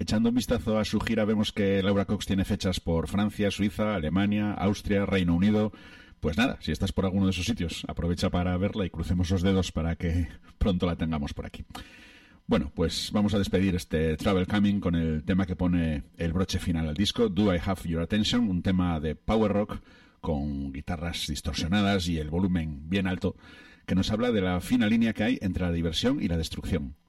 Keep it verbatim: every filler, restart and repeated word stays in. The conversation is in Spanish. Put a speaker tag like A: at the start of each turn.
A: Echando un vistazo a su gira vemos que Laura Cox tiene fechas por Francia, Suiza, Alemania, Austria, Reino Unido. Pues nada, si estás por alguno de esos sitios, aprovecha para verla y crucemos los dedos para que pronto la tengamos por aquí. Bueno, pues vamos a despedir este Travel Coming con el tema que pone el broche final al disco, Do I Have Your Attention, un tema de power rock con guitarras distorsionadas y el volumen bien alto, que nos habla de la fina línea que hay entre la diversión y la destrucción.